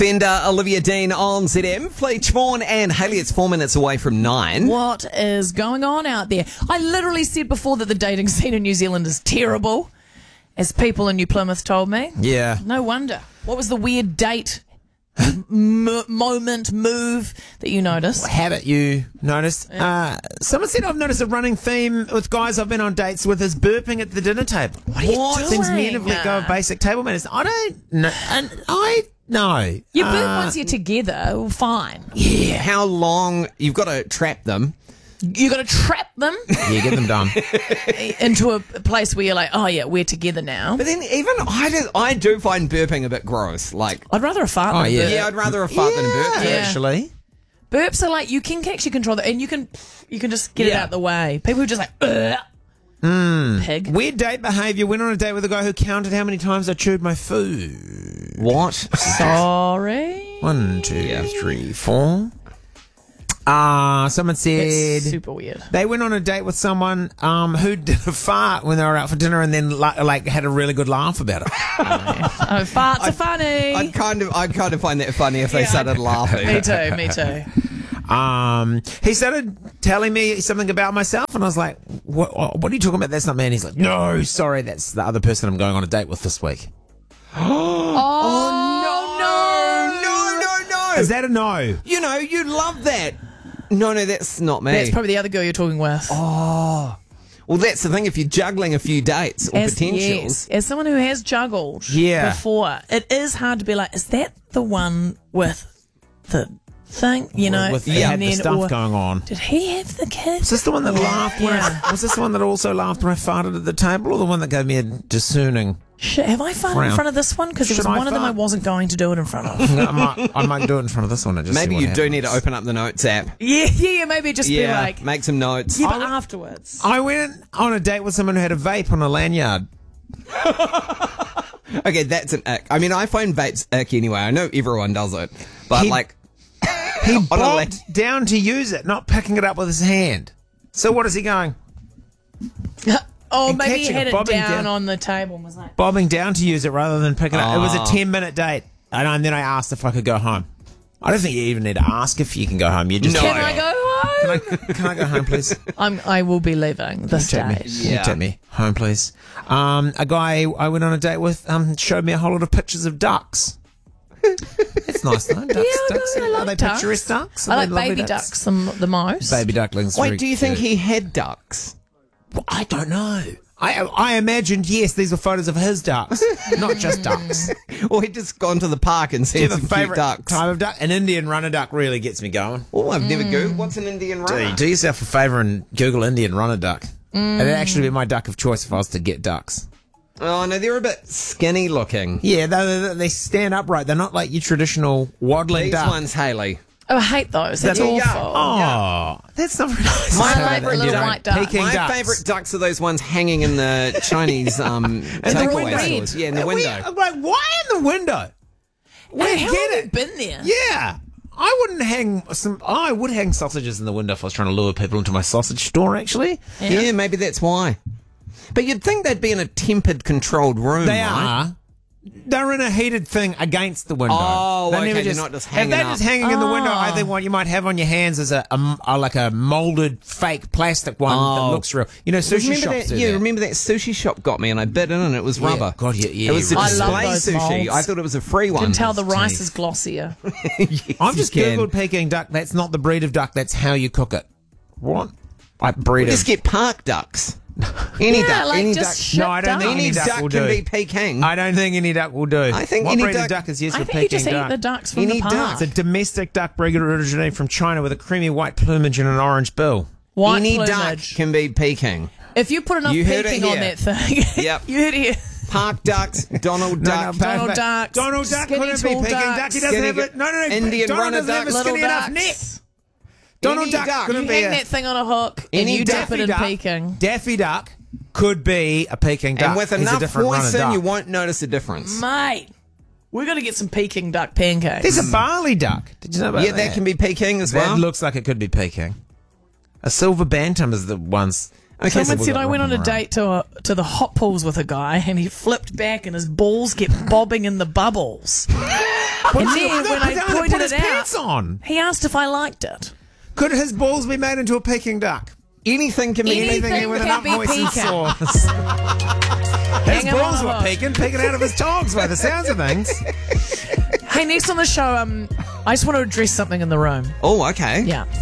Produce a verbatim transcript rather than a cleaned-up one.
Bender, Olivia Dean on Z M. Fleet Vaughan and Hayley, it's four minutes away from nine. What is going on out there? I literally said before that the dating scene in New Zealand is terrible, as people in New Plymouth told me. Yeah. No wonder. What was the weird date, m- moment, move that you noticed? Habit you noticed? Uh, someone said I've noticed a running theme with guys I've been on dates with is burping at the dinner table. What are you What? doing? Seems men have doing? let go of basic table manners. I don't know. And I know. You burp Uh, once you're together, well, fine. Yeah. How long? You've got to trap them. You got to trap them Yeah, get them done. into a place where you're like, oh yeah, we're together now. But then even I do, I do find burping a bit gross. Like, I'd rather a fart Oh, than a yeah. burp. yeah, I'd rather a fart than a burp. Yeah. Actually. Burps are like, you can actually control that, and you can you can just get it Yeah. out the way. People are just like, ugh. Hmm. Pig. Weird date behaviour. Went on a date with a guy who counted how many times I chewed my food. What? Sorry. One, two, three, four. Ah, someone said It's super weird. they went on a date with someone um, who did a fart when they were out for dinner and then li- like had a really good laugh about it. Oh, farts are funny. I'd kind of, I'd kind of find that funny if they Yeah, started laughing. me too, me too. Um, he started telling me something about myself, and I was like, "What? What are you talking about? That's not me." And he's like, "No, sorry, that's the other person I'm going on a date with this week." Oh, no, no, no, no. Is that a no? You know, you love that. No, no, that's not me. That's probably the other girl you're talking with. Oh. Well, that's the thing. If you're juggling a few dates or as, potentials, yes, as someone who has juggled Yeah. before, it is hard to be like, is that the one with the thing? You know, with and yeah, the then- stuff or, going on. Did he have the kid? Was this the one that laughed? When Yeah. I, was this the one that also laughed when I farted at the table, or the one that gave me a discerning? Shit, have I farted in Frown. front of this one? Because there was Should I one of them I fart? wasn't going to do it in front of. I might, I might do it in front of this one. And just maybe see what you do happens. need to open up the notes app. yeah, yeah, maybe just Yeah, be like, make some notes. yeah, but afterwards. I went on a date with someone who had a vape on a lanyard. Okay, that's an ick. I mean, I find vapes ick anyway. I know everyone does it, but He- like, He on a la- bobbed down to use it, not picking it up with his hand. So what is he going? Oh, And maybe he catching had it, it bobbing down, down. on the table and was like, Bobbing down to use it rather than picking it up. It was Oh. a ten-minute date, and, I- and then I asked if I could go home. I don't think you even need to ask if you can go home. You just No. can I go home? Can I, can I go home, please? I'm, I will be leaving this Take me. date. Can Yeah. you take me home, please? Um, a guy I went on a date with um, showed me a whole lot of pictures of ducks. It's nice though. Ducks, Yeah, I ducks. do, I Are love they ducks. picturesque ducks? Are I they like lovely baby ducks the, the most. Baby ducklings. wait, very do you think cute. he had ducks? Well, I don't know. I I imagined yes, these were photos of his ducks, not just ducks. Or he'd just gone to the park and Do seen you have some a cute favourite ducks? type of duck? An Indian runner duck really gets me going. Oh, I've never Mm. googled. What's an Indian runner? Do, do yourself a favour and Google Indian runner duck. It'd actually be my duck of choice if I was to get ducks. Oh no, they're a bit skinny looking. Yeah, they, they, they stand upright. They're not like your traditional waddling These duck. ones, Haley. Oh, I hate those. That's Yeah, awful. yeah. Oh, that's not very nice. My My favourite favourite little duck- white duck. Peking My ducks. favourite ducks are those ones hanging in the Chinese um, takeaway window. stores. Yeah, in the We- window. I'm like, why in the window? We How get have you it. been there? Yeah. I wouldn't hang some. I would hang sausages in the window if I was trying to lure people into my sausage store. Actually, Yeah. maybe that's why. But you'd think they'd be in a tempered, controlled room, they right? are. They're in a heated thing against the window. Oh, They okay, never they're not just if hanging they're up. just hanging in the window, I Oh. think what you might have on your hands is a, a, a like a molded fake plastic one that Oh. looks real. You know, sushi remember shops that, do yeah, that. remember that sushi shop got me and I bit in and it was Yeah, rubber. God, yeah, yeah, It was a you I love display those sushi. molds. I thought it was a free one. Can tell the rice teeth. is glossier. Yes, I've just you can. googled Peking duck. That's not the breed of duck. That's how you cook it. What? Like breed Just of. get park ducks. Any Yeah, duck, like any just duck. shit No, I don't duck. think Any any duck duck will can do. be Peking. I don't think any duck will do. I think what any breed duck- of duck is used I for think you Peking just eat duck? the ducks from Any the duck. park. It's a domestic duck breed originating from China with a creamy white plumage and an orange bill. White any duck plumage. can be Peking. If you put enough You heard it Peking on here. that thing, Yep. you heard it here. Park ducks, Donald Duck. but- Donald but- Ducks, Donald Duck skinny couldn't be tall Peking ducks, duck. He doesn't skinny have it. No, no, no. Indian Donald runner doesn't have a duck. skinny Little enough ducks. neck. Donald Any Duck duck. couldn't You be hang a that thing on a hook Any and you duck. dip it in duck. Peking. Daffy Duck could be a Peking duck. And with He's a enough different runner hoisin, duck. you won't notice a difference. Mate, we're going to get some Peking duck pancakes. There's a barley duck. Did you know about Yeah, that? that can be Peking as That well. looks like it could be Peking. A silver bantam is the ones. Okay, so Someone we've said got I went on a around. date to a, to the hot pools with a guy and he flipped back and his balls kept bobbing in the bubbles. What And did you- then no, when put I down- pointed put his it out- pants on. He asked if I liked it. Could his balls be made into a Peking duck? Anything can be Anything Anything with can enough be moist pecan. sauce. His Hang him balls on a were hook. peeking, peeking out of his togs by the sounds of things. Hey, next on the show, um, I just want to address something in the room. Oh, okay. Yeah.